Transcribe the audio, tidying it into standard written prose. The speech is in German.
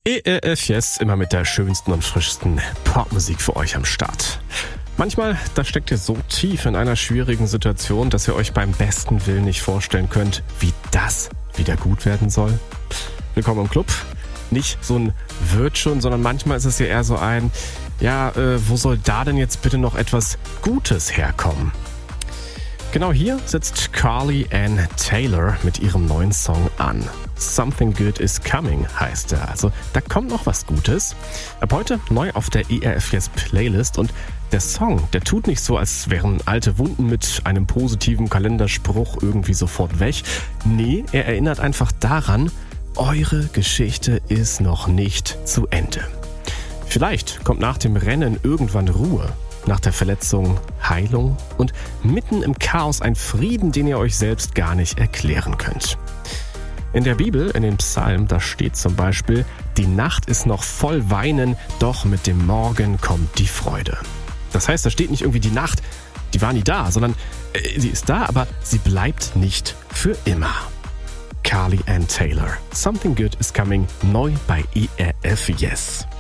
ERF Yes, immer mit der schönsten und frischsten Popmusik für euch am Start. Manchmal, da steckt ihr so tief in einer schwierigen Situation, dass ihr euch beim besten Willen nicht vorstellen könnt, wie das wieder gut werden soll. Willkommen im Club. Nicht so ein wird schon, sondern manchmal ist es ja eher so ein, wo soll da denn jetzt bitte noch etwas Gutes herkommen? Genau hier setzt Carly Ann Taylor mit ihrem neuen Song an. Something Good is Coming heißt er. Also da kommt noch was Gutes. Ab heute neu auf der ERF Yes Playlist und der Song, der tut nicht so, als wären alte Wunden mit einem positiven Kalenderspruch irgendwie sofort weg. Nee, er erinnert einfach daran, eure Geschichte ist noch nicht zu Ende. Vielleicht kommt nach dem Rennen irgendwann Ruhe. Nach der Verletzung Heilung und mitten im Chaos ein Frieden, den ihr euch selbst gar nicht erklären könnt. In der Bibel, in dem Psalm, da steht zum Beispiel, die Nacht ist noch voll Weinen, doch mit dem Morgen kommt die Freude. Das heißt, da steht nicht irgendwie die Nacht, die war nie da, sondern sie ist da, aber sie bleibt nicht für immer. Carly Ann Taylor, Something Good is Coming, neu bei ERF Yes.